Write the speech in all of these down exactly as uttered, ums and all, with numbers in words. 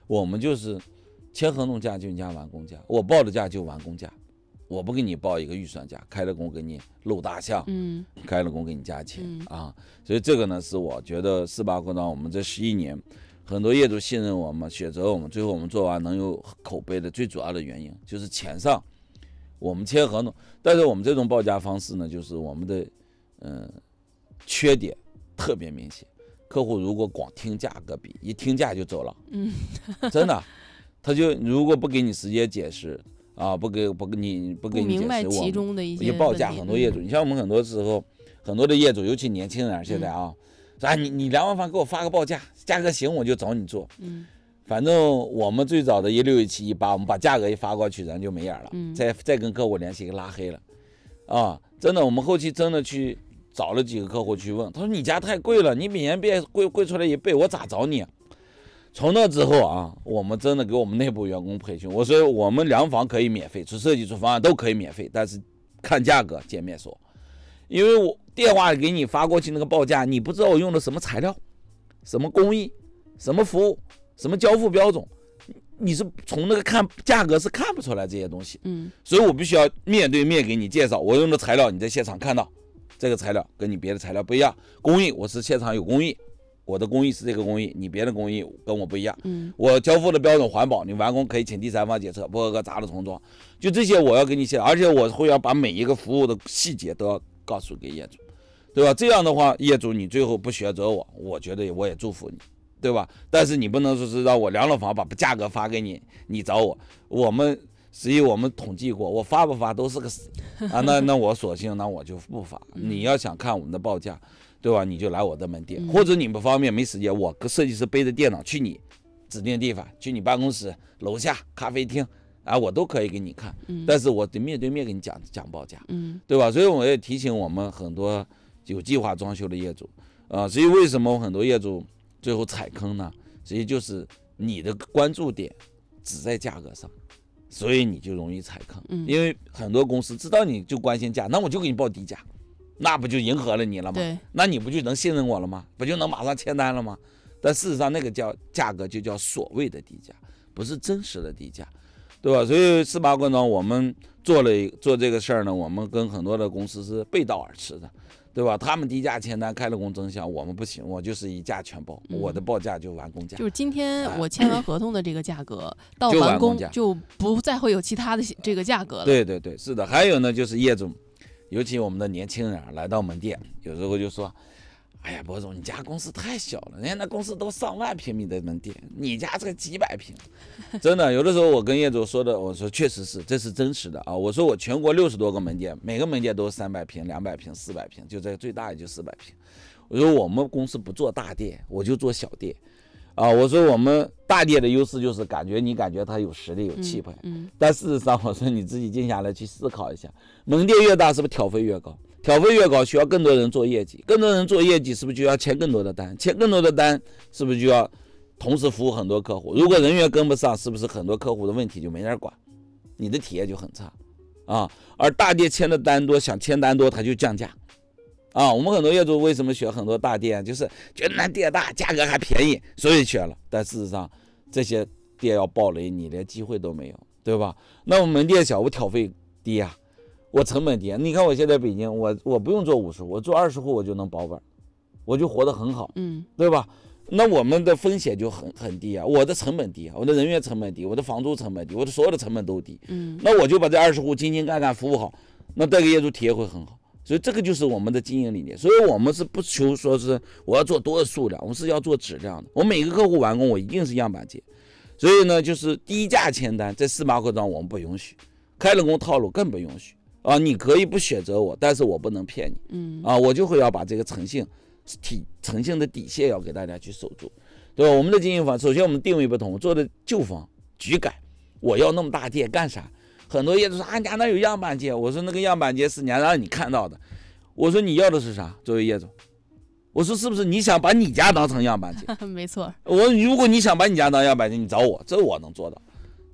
我们就是签合同价就加完工价，我报的价就完工价，我不给你报一个预算价，开了工给你露大象，嗯，开了工给你加钱、嗯、啊，所以这个呢是我觉得四八扩张我们这十一年很多业主信任我们，选择我们，最后我们做完能有口碑的最主要的原因就是钱上我们签合同，但是我们这种报价方式呢，就是我们的嗯、呃、缺点特别明显。客户如果光听价格比，一听价就走了，嗯，真的，他就如果不给你时间解释啊，不给不给你不给你解释， 不明白其中的一些一报价，很多业主，你像我们很多时候很多的业主，尤其年轻人现在啊，说、嗯、啊你你两万房给我发个报价，价格行我就找你做，嗯，反正我们最早的一六一七一八，我们把价格一发过去，人就没眼了，嗯，再再跟客户联系给拉黑了，啊，真的，我们后期真的去。找了几个客户去问，他说你家太贵了，你比人别贵贵出来一倍，我咋找你、啊？从那之后啊，我们真的给我们内部员工培训，我说我们量房可以免费，出设计出方案都可以免费，但是看价格见面说，因为我电话给你发过去那个报价，你不知道我用的什么材料、什么工艺、什么服务、什么交付标准，你是从那个看价格是看不出来这些东西，嗯，所以我必须要面对面给你介绍，我用的材料你在现场看到。这个材料跟你别的材料不一样，工艺我是现场有工艺，我的工艺是这个工艺，你别的工艺跟我不一样。嗯，我交付的标准环保，你完工可以请第三方检测，不合格砸了重装。就这些我要给你写，而且我会要把每一个服务的细节都要告诉给业主，对吧？这样的话，业主你最后不选择我，我觉得我也祝福你，对吧？但是你不能说是让我量了房把价格发给你，你找我，我们。实际我们统计过，我发不发都是个死啊，那那我索性那我就不发。你要想看我们的报价，对吧？你就来我的门店，或者你不方便没时间，我设计师背着电脑去你指定地方，去你办公室楼下咖啡厅啊，我都可以给你看。但是我得面对面给你讲讲报价，对吧？所以我也提醒我们很多有计划装修的业主啊，所以为什么很多业主最后踩坑呢？实际就是你的关注点只在价格上。所以你就容易踩坑，因为很多公司知道你就关心价，那我就给你报低价，那不就迎合了你了吗？对，那你不就能信任我了吗？不就能马上签单了吗？但事实上那个叫价格就叫所谓的低价，不是真实的低价，对吧？所以四八扩张我们做了做这个事儿呢，我们跟很多的公司是背道而驰的。对吧？他们低价签单开了工争项，我们不行，我就是一价全包，嗯、我的报价就完工价。 就是今天我签完合同的这个价格，哎、到完工就不再会有其他的这个价格了。 对对对，是的。还有呢，就是业主，尤其我们的年轻人来到门店，有时候就说：“哎呀，博总，你家公司太小了，人家那公司都上万平米的门店，你家这个几百平。”真的，有的时候我跟业主说的，我说确实是，这是真实的啊。我说我全国六十多个门店，每个门店都是三百平、两百平、四百平，就这最大也就四百平。我说我们公司不做大店，我就做小店。啊，我说我们大店的优势就是感觉你感觉它有实力、有气派，嗯嗯、但事实上，我说你自己静下来去思考一下，门店越大，是不是挑费越高？挑费越高，需要更多人做业绩，更多人做业绩，是不是就要签更多的单？签更多的单，是不是就要同时服务很多客户？如果人员跟不上，是不是很多客户的问题就没人管？你的体验就很差啊。而大店签的单多，想签单多，他就降价。啊，我们很多业主为什么选很多大店，就是觉得那店大，价格还便宜，所以选了。但事实上，这些店要爆雷，你连机会都没有，对吧？那我们门店小，我挑费低啊，我成本低。你看我现在北京，我我不用做五十户，我做二十户我就能保本，我就活得很好，嗯，对吧？那我们的风险就很很低啊，我的成本低啊，我的人员成本低，我的房租成本低，我的所有的成本都低，嗯，那我就把这二十户精精干干服务好，那这个业主体验会很好。所以这个就是我们的经营理念，所以我们是不求说是我要做多少数量，我们是要做质量的。我每个客户完工，我一定是样板间。所以呢，就是低价签单，在四八扩张我们不允许，开了工套路更不允许啊！你可以不选择我，但是我不能骗你，嗯啊，我就会要把这个诚信体诚信的底线要给大家去守住，对吧？我们的经营方，首先我们定位不同，我做的旧房局改，我要那么大店干啥？很多业主说啊，你家那有样板间，我说那个样板间是你让你看到的，我说你要的是啥？作为业主，我说是不是你想把你家当成样板间？ 没错。 我如果你想把你家当样板间，你找我，这我能做到。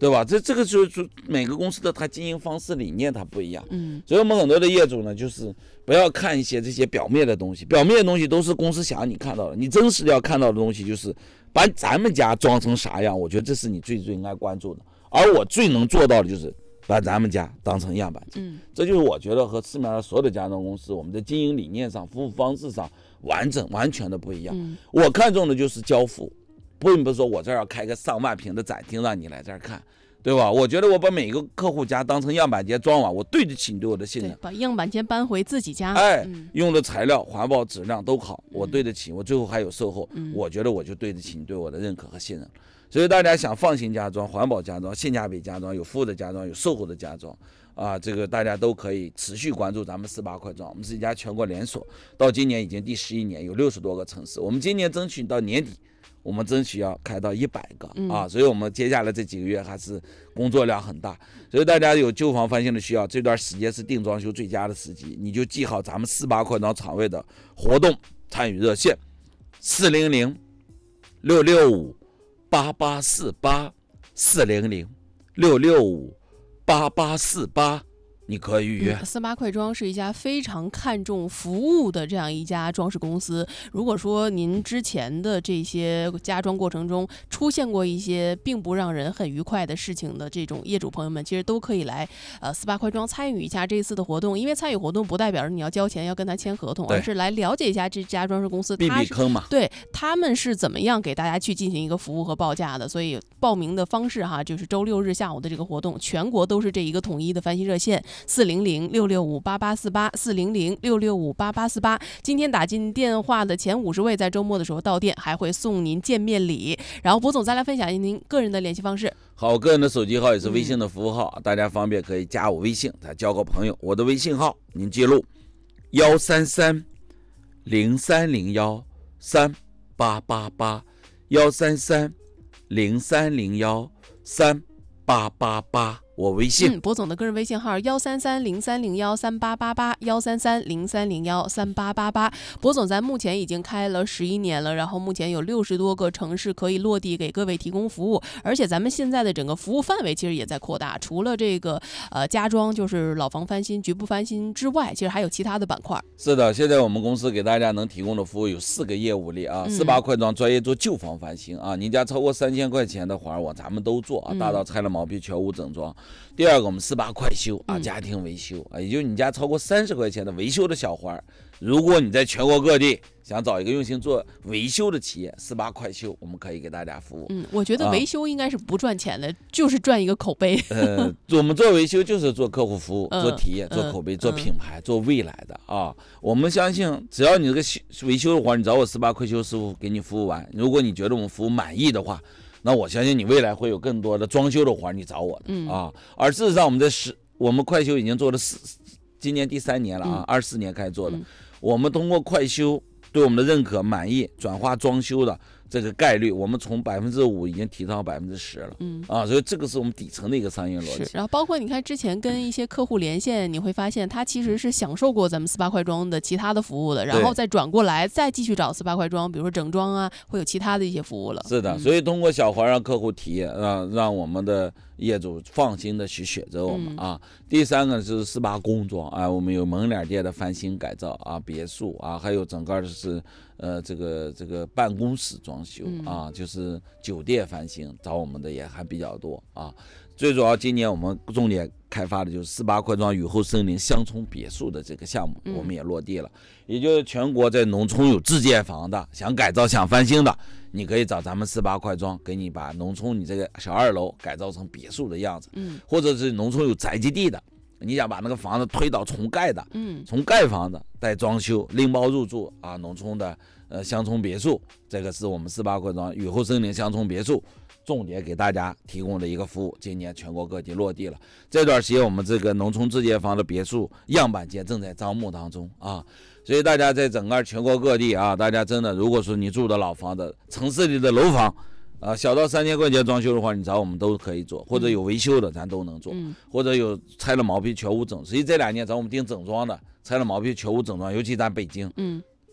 对吧？这这个就是每个公司的它经营方式理念它不一样， 嗯， 所以我们很多的业主呢，就是不要看一些这些表面的东西，表面的东西都是公司想让你看到的，你真实的要看到的东西就是把咱们家装成啥样，我觉得这是你最最应该关注的。而我最能做到的就是把咱们家当成样板间， 嗯， 这就是我觉得和市面上所有的家装公司，我们的经营理念上、服务方式上完整完全的不一样。 嗯， 我看重的就是交付。并不是说我这儿要开个上万平的展厅让你来这儿看，对吧？我觉得我把每个客户家当成样板间装完，我对得起你对我的信任， 把样板间搬回自己家， 哎， 嗯、 用的材料、环保、质量都好，我对得起，我最后还有售后， 嗯、 我觉得我就对得起你对我的认可和信任。所以大家想放心家装、环保家装、性价比家装、有服务的家装、有售后的家装啊，这个大家都可以持续关注咱们四八快装。我们是一家全国连锁，到今年已经第十一年，有六十多个城市。我们今年争取到年底。我们争取要开到一百个啊，所以我们接下来这几个月还是工作量很大，所以大家有旧房翻新的需要，这段时间是定装修最佳的时机，你就记好咱们四八快装厂位的活动参与热线：四零零六六五八八四八，四零零六六五八八四八。你可以预约。 嗯、四八快装是一家非常看重服务的这样一家装饰公司。如果说您之前的这些家装过程中出现过一些并不让人很愉快的事情的这种业主朋友们，其实都可以来呃四八快装参与一下这一次的活动。因为参与活动不代表着你要交钱要跟他签合同，而是来了解一下这家装饰公司避避坑嘛， 对他们是怎么样给大家去进行一个服务和报价的。所以报名的方式哈，就是周六日下午的这个活动，全国都是这一个统一的翻新热线。四零零六六五八八四八，四零零六六五八八四八。今天打进电话的前五十位，在周末的时候到店还会送您见面礼。然后博总再来分享您个人的联系方式。 好，我个人的手机号也是微信的服务号，嗯、大家方便可以加我微信，再交个朋友。我的微信号您记录：幺三三零三零幺三八八八，幺三三零三零幺三八八八。我微信， 嗯，博总的个人微信号幺三三零三零幺三八八八，幺三三零三零幺三八八八。博总咱目前已经开了十一年了，然后目前有六十多个城市可以落地给各位提供服务，而且咱们现在的整个服务范围其实也在扩大，除了这个呃家装就是老房翻新、局部翻新之外，其实还有其他的板块。 是的，现在我们公司给大家能提供的服务有四个业务力啊，四八快装专业做旧房翻新啊，你家超过三千块钱的活我咱们都做啊，大到拆了毛坯全屋整装。第二个，我们四八快修啊，家庭维修啊，也就是你家超过三十块钱的维修的小活，如果你在全国各地想找一个用心做维修的企业，四八快修我们可以给大家服务。 嗯，我觉得维修应该是不赚钱的，啊、就是赚一个口碑。 呃，我们做维修就是做客户服务、 嗯、 做体验、做口碑、 嗯、 做品牌、嗯、做未来的啊。我们相信，只要你这个维修的活，你找我四八快修师傅给你服务完，如果你觉得我们服务满意的话。那我相信你未来会有更多的装修的活你找我的、嗯、啊，而事实上我们这十我们快修已经做了四，今年第三年了啊，二四、嗯、年开始做的、嗯，我们通过快修对我们的认可、满意转化装修的这个概率，我们从百分之五已经提到百分之十了，嗯啊，所以这个是我们底层的一个商业逻辑。 然后包括你看之前跟一些客户连线，你会发现他其实是享受过咱们四八快装的其他的服务的，然后再转过来再继续找四八快装，比如说整装啊，会有其他的一些服务了。 是的，所以通过小环让客户体验，让让我们的业主放心的去选择我们、嗯、啊。第三个是四八工装啊，我们有门脸店的翻新改造啊，别墅啊，还有整个就是呃这个这个办公室装修啊、嗯，就是酒店翻新找我们的也还比较多啊。最主要今年我们重点开发的就是四八快装雨后森林乡村别墅的这个项目，我们也落地了。嗯、也就是全国在农村有自建房的，想改造想翻新的，你可以找咱们四八快装，给你把农村你这个小二楼改造成别墅的样子。嗯，或者是农村有宅基地的，你想把那个房子推倒重盖的，嗯，重盖房子带装修拎包入住啊，农村的呃乡村别墅，这个是我们四八快装雨后森林乡村别墅重点给大家提供的一个服务，今年全国各地落地了。这段时间我们这个农村自建房的别墅样板间正在招募当中啊，所以大家在整个全国各地啊，大家真的如果说你住的老房子，城市里的楼房啊，小到三千块钱装修的话，你找我们都可以做，或者有维修的咱都能做，嗯、或者有拆了毛坯全屋整，实际这两年找我们订整装的，拆了毛坯全屋整装，尤其咱北京，嗯。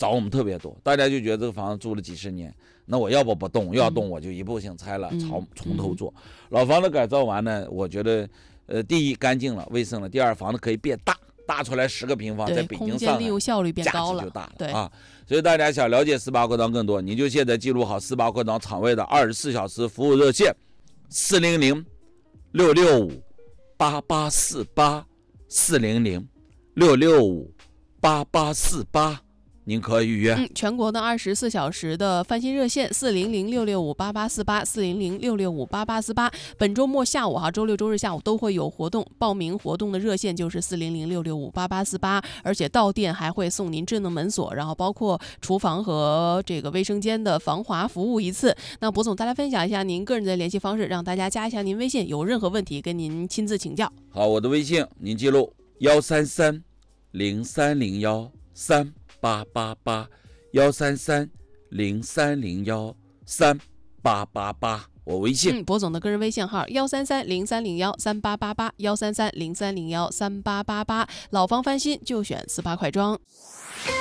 找我们特别多，大家就觉得这个房子住了几十年，那我要不不动，要动我就一步性拆了，从从头做。老房子改造完呢，我觉得，呃，第一干净了、卫生了，第二房子可以变大，大出来十个平方，在北京、上海， 空间利用效率变高了， 价值就大了， 对啊。所以大家想了解四八扩张更多，你就现在记录好四八扩张场外的二十四小时服务热线：四零零六六五八八四八，四零零六六五八八四八。您可以预约。 嗯，全国的二十四小时的翻新热线四零零六六五八八四八，四零零六六五八八四八。本周末下午哈，周六周日下午都会有活动，报名活动的热线就是四零零六六五八八四八，而且到店还会送您智能门锁，然后包括厨房和这个卫生间的防滑服务一次。那博总再来分享一下您个人的联系方式，让大家加一下您微信，有任何问题跟您亲自请教。 好，我的微信您记录幺三三零三零幺三八八八，幺三三零三零幺三八八八，我微信。 嗯，博总的个人微信号幺三三零三零幺三八八八，幺三三零三零幺三八八八。老房翻新就选四八快装。